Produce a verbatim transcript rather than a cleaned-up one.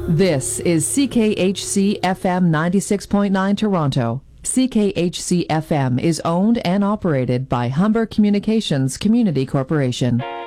This is C K H C F M ninety-six point nine Toronto. C K H C F M is owned and operated by Humber Communications Community Corporation.